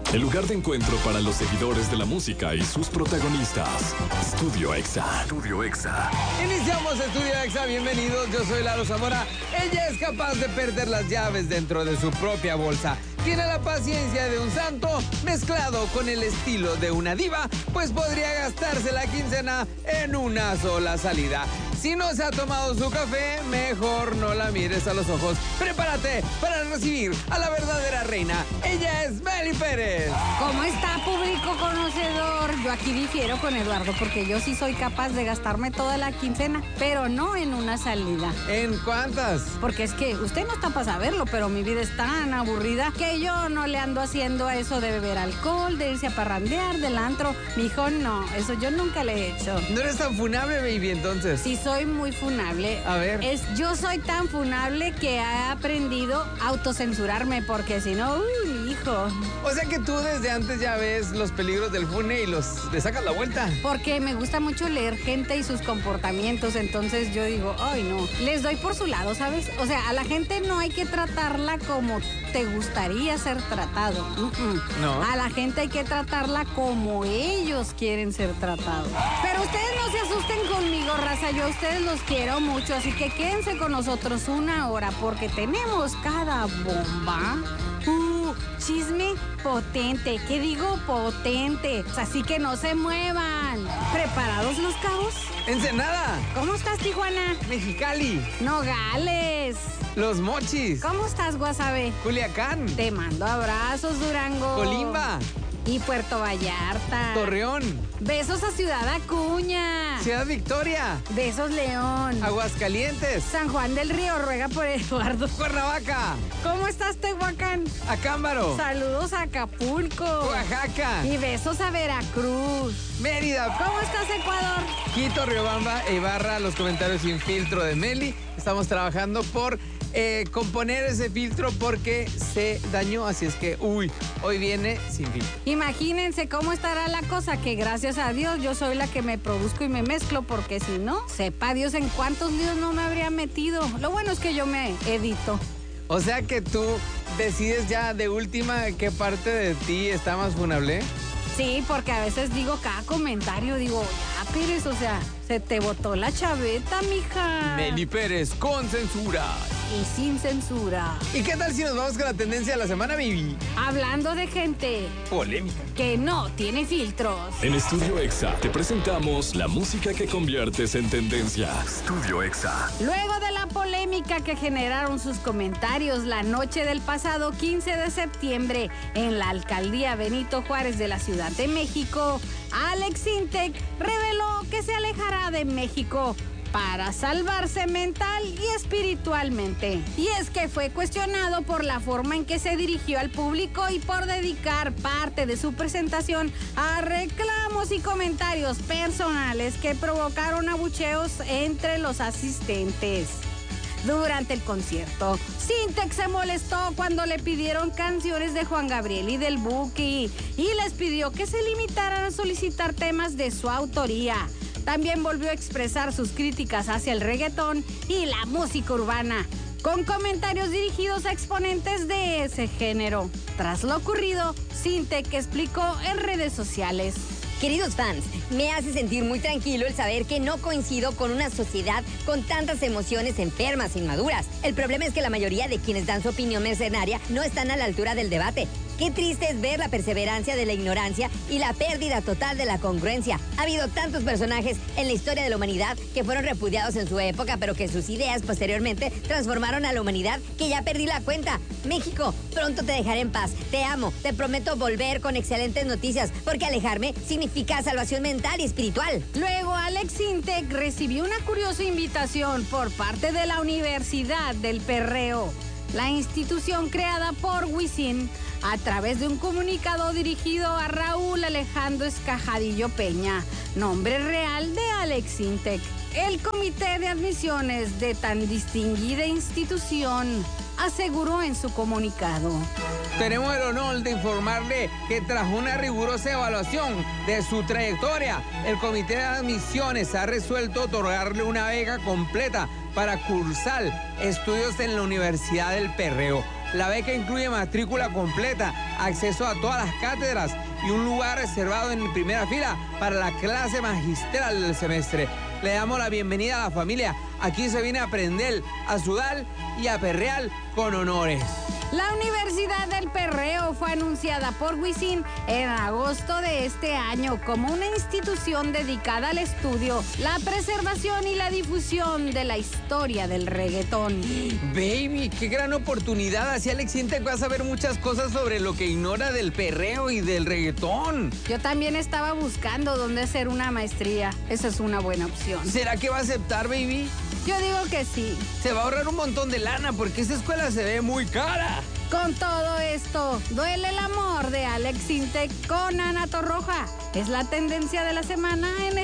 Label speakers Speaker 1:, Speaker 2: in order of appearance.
Speaker 1: el lugar de encuentro para los seguidores de la música y sus protagonistas. Estudio Exa. Estudio Exa.
Speaker 2: Iniciamos Estudio Exa, bienvenidos, yo soy Lalo Zamora. Ella es capaz de perder las llaves dentro de su propia bolsa. Tiene la paciencia de un santo mezclado con el estilo de una diva, pues podría gastarse la quincena en una sola salida. Si no se ha tomado su café, mejor no la mires a los ojos. Prepárate para recibir a la verdadera reina. Ella es Meli Pérez.
Speaker 3: ¿Cómo está, público conocedor? Yo aquí difiero con Eduardo porque yo sí soy capaz de gastarme toda la quincena, pero no en una salida.
Speaker 2: ¿En cuántas?
Speaker 3: Porque es que usted no está para saberlo, pero mi vida es tan aburrida que yo no le ando haciendo a eso de beber alcohol, de irse a parrandear, del antro. Mijo, no, eso yo nunca le he hecho.
Speaker 2: ¿No eres tan funable, baby, entonces?
Speaker 3: Sí, soy muy funable.
Speaker 2: A ver.
Speaker 3: Yo soy tan funable que he aprendido a autocensurarme, porque si no, hijo.
Speaker 2: O sea que tú desde antes ya ves los peligros del fune y le sacas la vuelta.
Speaker 3: Porque me gusta mucho leer gente y sus comportamientos, entonces yo digo, ay no, les doy por su lado, ¿sabes? O sea, a la gente no hay que tratarla como te gustaría ser tratado.
Speaker 2: No.
Speaker 3: A la gente hay que tratarla como ellos quieren ser tratados. Pero ustedes no se asusten conmigo, raza, yo a ustedes los quiero mucho, así que quédense con nosotros una hora porque tenemos cada bomba. Chisme potente, ¿qué digo? Potente. Así que no se muevan. ¿Preparados los cabos?
Speaker 2: Ensenada.
Speaker 3: ¿Cómo estás, Tijuana?
Speaker 2: Mexicali.
Speaker 3: Nogales.
Speaker 2: Los Mochis.
Speaker 3: ¿Cómo estás, Guasave?
Speaker 2: Culiacán.
Speaker 3: Te mando abrazos, Durango.
Speaker 2: Colimba.
Speaker 3: Y Puerto Vallarta.
Speaker 2: Torreón.
Speaker 3: Besos a Ciudad Acuña.
Speaker 2: Ciudad Victoria.
Speaker 3: Besos, León.
Speaker 2: Aguascalientes.
Speaker 3: San Juan del Río, ruega por Eduardo.
Speaker 2: Cuernavaca.
Speaker 3: ¿Cómo estás, Tehuacán?
Speaker 2: Acámbaro.
Speaker 3: Saludos a Acapulco.
Speaker 2: Oaxaca.
Speaker 3: Y besos a Veracruz.
Speaker 2: Mérida.
Speaker 3: ¿Cómo estás, Ecuador?
Speaker 2: Quito, Riobamba e Ibarra, los comentarios sin filtro de Meli. Estamos trabajando por componer ese filtro porque se dañó, así es que, hoy viene sin filtro.
Speaker 3: Imagínense cómo estará la cosa, que gracias a Dios yo soy la que me produzco y me mezclo, porque si no, sepa Dios en cuántos líos no me habría metido. Lo bueno es que yo me edito.
Speaker 2: O sea que tú decides ya de última qué parte de ti está más funable.
Speaker 3: Sí, porque a veces digo cada comentario, digo, ya, Pérez, o sea, se te botó la chaveta, mija.
Speaker 2: Meli Pérez con censura.
Speaker 3: Y sin censura.
Speaker 2: ¿Y qué tal si nos vamos con la tendencia de la semana, baby?
Speaker 3: Hablando de gente
Speaker 2: Polémica.
Speaker 3: que no tiene filtros.
Speaker 1: En Estudio Exa te presentamos la música que conviertes en tendencia. Estudio Exa.
Speaker 3: Luego de la polémica que generaron sus comentarios la noche del pasado 15 de septiembre en la alcaldía Benito Juárez de la Ciudad de México, Alex Sintek reveló que se alejará de México para salvarse mental y espiritualmente. Y es que fue cuestionado por la forma en que se dirigió al público y por dedicar parte de su presentación a reclamos y comentarios personales que provocaron abucheos entre los asistentes. Durante el concierto, Sintek se molestó cuando le pidieron canciones de Juan Gabriel y del Buki y les pidió que se limitaran a solicitar temas de su autoría. También volvió a expresar sus críticas hacia el reggaetón y la música urbana, con comentarios dirigidos a exponentes de ese género. Tras lo ocurrido, Sintek explicó en redes sociales.
Speaker 4: Queridos fans, me hace sentir muy tranquilo el saber que no coincido con una sociedad con tantas emociones enfermas e inmaduras. El problema es que la mayoría de quienes dan su opinión mercenaria no están a la altura del debate. Qué triste es ver la perseverancia de la ignorancia y la pérdida total de la congruencia. Ha habido tantos personajes en la historia de la humanidad que fueron repudiados en su época, pero que sus ideas posteriormente transformaron a la humanidad, que ya perdí la cuenta. México, pronto te dejaré en paz. Te amo, te prometo volver con excelentes noticias, porque alejarme significa salvación mental y espiritual.
Speaker 3: Luego, Alex Sintek recibió una curiosa invitación por parte de la Universidad del Perreo, la institución creada por Wisin, a través de un comunicado dirigido a Raúl Alejandro Escajadillo Peña, nombre real de Alex Sintek. El comité de admisiones de tan distinguida institución aseguró en su comunicado:
Speaker 2: tenemos el honor de informarle que tras una rigurosa evaluación de su trayectoria, el comité de admisiones ha resuelto otorgarle una beca completa para cursar estudios en la Universidad del Perreo. La beca incluye matrícula completa, acceso a todas las cátedras y un lugar reservado en primera fila para la clase magistral del semestre. Le damos la bienvenida a la familia. Aquí se viene a aprender, a sudar y a perrear con honores.
Speaker 3: La Universidad del Perreo fue anunciada por Wisin en agosto de este año como una institución dedicada al estudio, la preservación y la difusión de la historia del reggaetón.
Speaker 2: Baby, qué gran oportunidad. Así Alex Intec va a saber muchas cosas sobre lo que ignora del perreo y del reggaetón.
Speaker 3: Yo también estaba buscando dónde hacer una maestría. Esa es una buena opción.
Speaker 2: ¿Será que va a aceptar, baby?
Speaker 3: Yo digo que sí.
Speaker 2: Se va a ahorrar un montón de lana porque esa escuela se ve muy cara.
Speaker 3: Con todo esto, duele el amor de Alex Intec con Ana Torroja. Es la tendencia de la semana en